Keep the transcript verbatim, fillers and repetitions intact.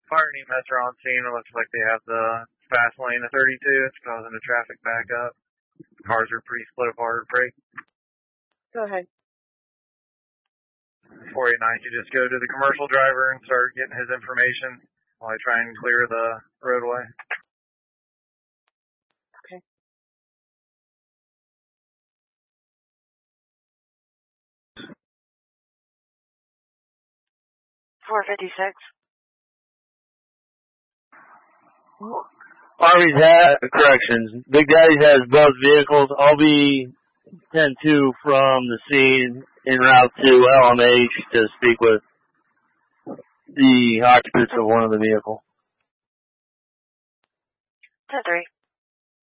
Fire and E M S are on scene. It looks like they have the fast lane of thirty-two. It's causing a traffic backup. Cars are pretty split apart. Break. Go ahead. four eight nine, you just go to the commercial driver and start getting his information while I try and clear the roadway. Okay. four fifty-six. Army's had, corrections, Big Daddy's has both vehicles. I'll be ten two from the scene en route to L M H to speak with the occupants of one of the vehicles. ten three.